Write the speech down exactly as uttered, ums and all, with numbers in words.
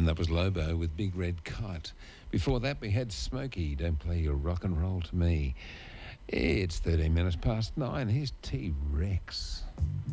And that was Lobo with Big Red Kite. Before that, we had Smokey, Don't Play Your Rock and Roll to Me. It's thirteen minutes past nine. Here's T-Rex.